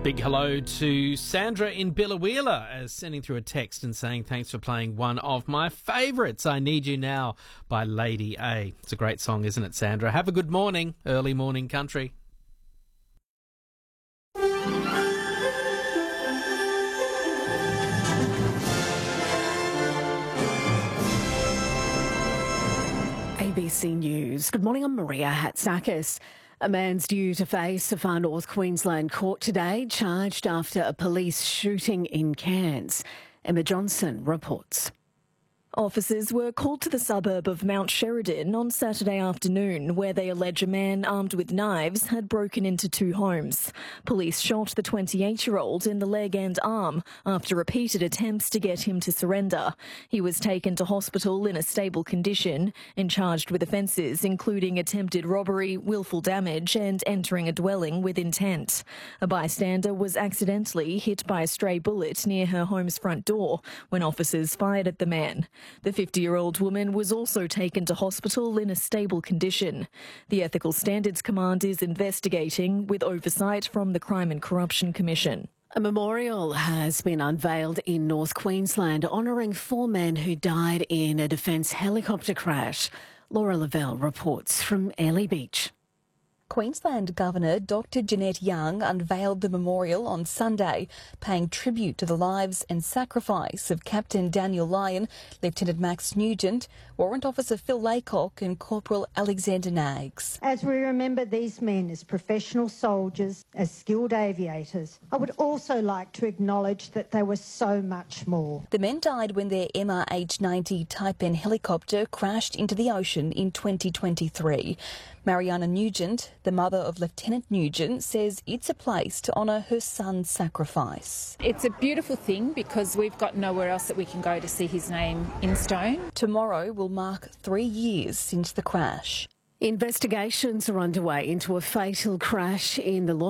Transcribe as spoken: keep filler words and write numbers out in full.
Big hello to Sandra in Biloela, as sending through a text and saying thanks for playing one of my favourites, I Need You Now by Lady A. It's a great song, isn't it, Sandra? Have a good morning, early morning country. A B C News. Good morning, I'm Maria Hatzakis. A man's due to face a Far North Queensland court today, charged after a police shooting in Cairns. Emma Johnson reports. Officers were called to the suburb of Mount Sheridan on Saturday afternoon, where they allege a man armed with knives had broken into two homes. Police shot the twenty-eight-year-old in the leg and arm after repeated attempts to get him to surrender. He was taken to hospital in a stable condition and charged with offences including attempted robbery, willful damage and entering a dwelling with intent. A bystander was accidentally hit by a stray bullet near her home's front door when officers fired at the man. The fifty-year-old woman was also taken to hospital in a stable condition. The Ethical Standards Command is investigating with oversight from the Crime and Corruption Commission. A memorial has been unveiled in North Queensland honouring four men who died in a Defence helicopter crash. Laura Lavelle reports from Airlie Beach. Queensland Governor Doctor Jeanette Young unveiled the memorial on Sunday, paying tribute to the lives and sacrifice of Captain Daniel Lyon, Lieutenant Max Nugent, Warrant Officer Phil Laycock and Corporal Alexander Nags. As we remember these men as professional soldiers, as skilled aviators, I would also like to acknowledge that they were so much more. The men died when their M R H ninety Type N helicopter crashed into the ocean in twenty twenty-three. Mariana Nugent, the mother of Lieutenant Nugent, says it's a place to honour her son's sacrifice. It's a beautiful thing because we've got nowhere else that we can go to see his name in stone. Tomorrow will mark three years since the crash. Investigations are underway into a fatal crash in the